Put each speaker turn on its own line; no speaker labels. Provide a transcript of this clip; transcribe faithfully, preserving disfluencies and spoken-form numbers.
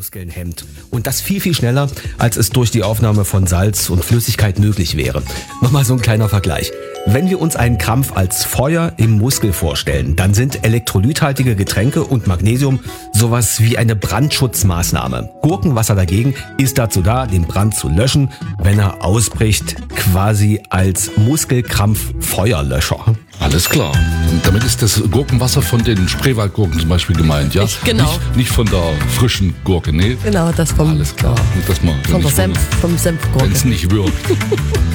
Muskeln hemmt. Und das viel, viel schneller, als es durch die Aufnahme von Salz und Flüssigkeit möglich wäre. Nochmal so ein kleiner Vergleich. Wenn wir uns einen Krampf als Feuer im Muskel vorstellen, dann sind elektrolythaltige Getränke und Magnesium sowas wie eine Brandschutzmaßnahme. Gurkenwasser dagegen ist dazu da, den Brand zu löschen, wenn er ausbricht, quasi als Muskelkrampf-Feuerlöscher.
Alles klar. Und damit ist das Gurkenwasser von den Spreewaldgurken zum Beispiel gemeint, ja?
Ich, genau.
Nicht, nicht von der frischen Gurke, nee?
Genau, das vom,
Alles klar. Und das mal,
von der Senf, vom Senfgurke.
wenn es nicht wirkt.